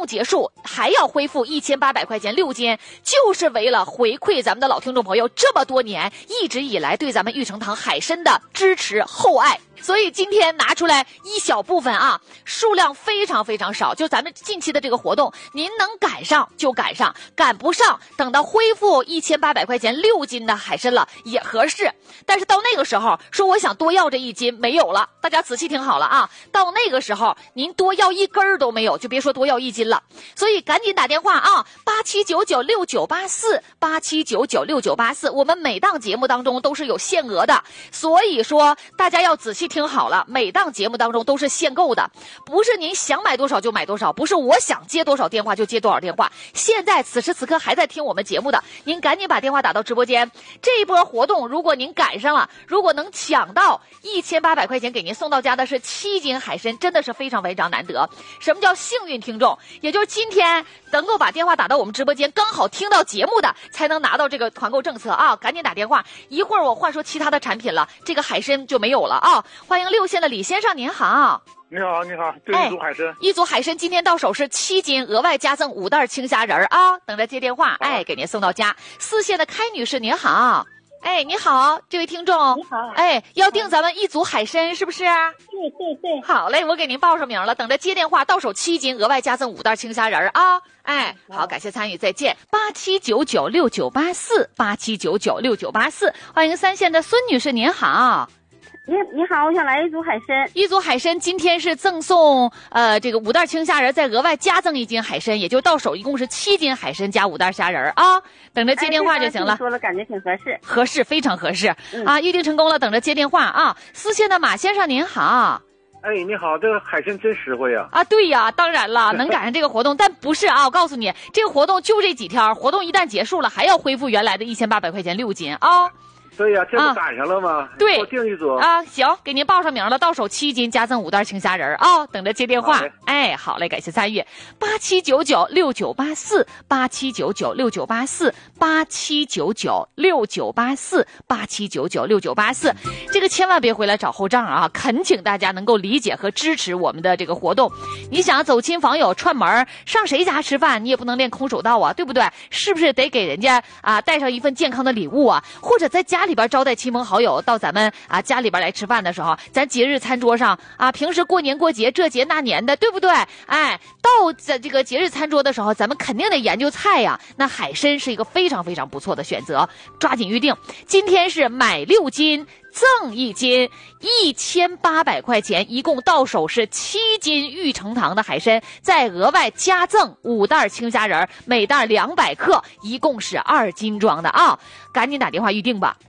结束还要恢复1800块钱6斤，就是为了回馈咱们的老听众朋友这么多年一直以来对咱们玉成堂海参的支持厚爱。所以今天拿出来一小部分啊，数量非常非常少，就咱们近期的这个活动，您能赶上就赶上，赶不上等到恢复1800块钱6斤的海参了也合适。但是到那个时候说我想多要这1斤没有了，大家仔细听好了啊，到那个时候您多要1根都没有，就别说多要1斤了。所以赶紧打电话啊，87996984，87996984，我们每档节目当中都是有限额的，所以说大家要仔细听好了，每档节目当中都是限购的，不是您想买多少就买多少，不是我想接多少电话就接多少电话。现在此时此刻还在听我们节目的，您赶紧把电话打到直播间。这一波活动如果您赶上了，如果能抢到1800块钱给您送到家的是7斤海参，真的是非常非常难得。什么叫幸运听众？也就是今天能够把电话打到我们直播间，刚好听到节目的才能拿到这个团购政策啊！赶紧打电话，一会儿我换说其他的产品了，这个海参就没有了啊！欢迎6线的李先生，您好。 你好，你好，对，一组海参， 一组海参今天到手是7斤，额外加赠5袋青虾仁啊，等着接电话，给您送到家。4线的开女士您好。你好，这位听众， 你好， 要订咱们一组海参是不是？ 对， 好嘞，我给您报上名了，等着接电话，到手7斤，额外加赠5袋青虾仁啊。好，感谢参与，再见。87996984，87996984，欢迎3线的孙女士您好。 你好，我想来一组海参。 一组海参今天是赠送这个5袋青虾仁，再额外加赠1斤海参，也就到手一共是7斤海参加5袋虾仁啊。等着接电话就行了。 说了，感觉挺合适。 合适，非常合适啊！预定成功了，等着接电话啊。4线的马先生您好。 你好，这个海参真实惠呀！ 对呀，当然了，能赶上这个活动，但不是啊，我告诉你，这个活动就这几天，活动一旦结束了，还要恢复原来的1800块钱6斤啊。 对呀，这不赶上了吗？ 对， 我订一组行，给您报上名了，到手7斤加赠5袋青虾仁啊，等着接电话。好嘞，感谢参与。87996984，87996984，87996984，这个千万别回来找后账啊！恳请大家能够理解和支持我们的这个活动。你想走亲访友串门上谁家吃饭，你也不能练空手道啊，对不对？是不是得给人家带上一份健康的礼物啊？或者在家里边招待亲朋好友到咱们家里边来吃饭的时候，咱节日餐桌上平时过年过节这节那年的，对不对？到这个节日餐桌的时候，咱们肯定得研究菜呀。那海参是一个非常非常不错的选择，抓紧预定。今天是买6斤赠1斤，1800块钱，一共到手是7斤玉成堂的海参，再额外加赠5袋青虾仁，每袋200克，一共是2斤装的啊！赶紧打电话预定吧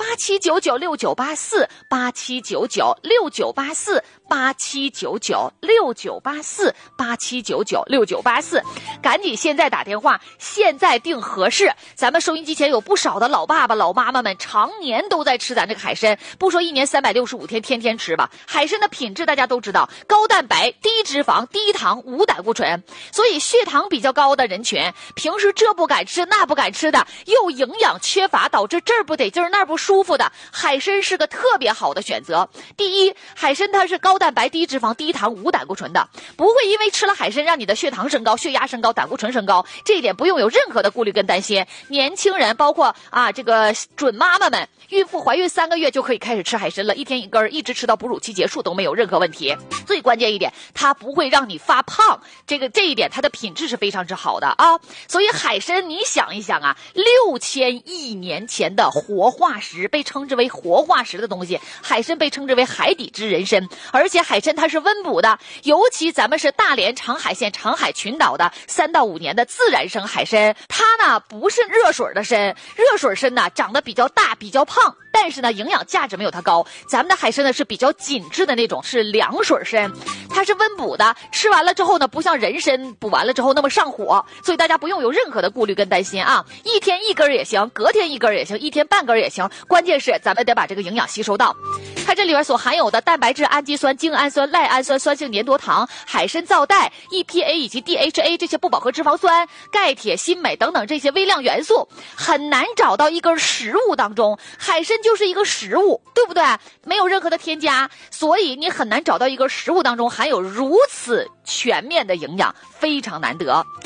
，87996984，87996984，87996984，赶紧现在打电话，现在订合适。咱们收音机前有不少的老爸爸老妈妈们常年都在吃咱这个海参，不说1年365天天天吃吧，海参的品质大家都知道，高蛋白、低脂肪、低糖、无胆固醇，所以血糖比较高的人群，平时这不敢吃那不敢吃的，又营养缺乏，导致这儿不得劲儿那儿不舒服的，海参是个特别好的选择。第一，海参它是高蛋白、低脂肪、低糖、无胆固醇的，不会因为吃了海参让你的血糖升高、血压升高、胆固醇升高，这一点不用有任何的顾虑跟担心。年轻人包括这个准妈妈们，孕妇怀孕3个月就可以开始吃海参了，1天1根，一直吃到哺乳期结束都没有任何问题。最关键一点，它不会让你发胖，这一点它的品质是非常之好的啊。所以海参你想一想，6000亿年前的活化石，被称之为活化石的东西，海参被称之为海底之人参，而且海参它是温补的，尤其咱们是大连长海县长海群岛的3到5年的自然生海参，它呢不是热水的参，热水参呢长得比较大比较胖，但是呢营养价值没有它高。咱们的海参呢是比较紧致的那种，是凉水参，它是温补的，吃完了之后呢不像人参补完了之后那么上火，所以大家不用有任何的顾虑跟担心啊，1天1根也行，隔天1根也行，1天半根也行，关键是咱们得把这个营养吸收到。它这里边所含有的蛋白质、氨基酸、精氨酸、赖氨酸、酸性粘多糖、海参皂带、EPA 以及 DHA 这些不饱和脂肪酸、钙、铁、锌、镁等等这些微量元素，很难找到一根食物当中，海参就是一个食物，对不对？没有任何的添加，所以你很难找到一根食物当中含有如此全面的营养，非常难得。